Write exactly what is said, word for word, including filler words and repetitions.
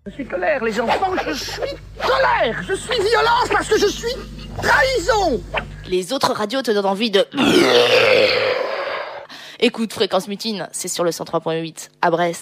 Je suis colère, les enfants, je suis colère. Je suis violence parce que je suis trahison. Les autres radios te donnent envie de... Écoute Fréquence Mutine, c'est sur le cent trois point huit à Brest.